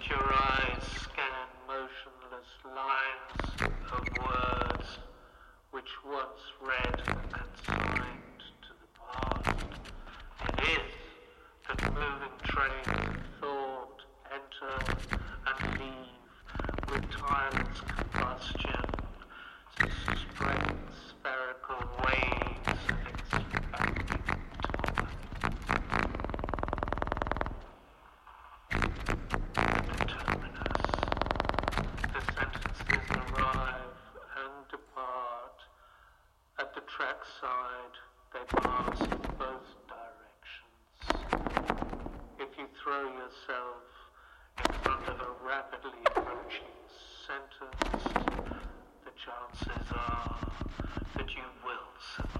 your eyes scan motionless lines of words which once read and consigned to the past. It is that moving trains of thought enter and leave with tireless combustion, spread spherical waves of expanding time. The terminus. The sentences arrive and depart. At the trackside, they pass in both directions. If you throw yourself in front of a rapidly approaching sentence, the chances are that you will survive.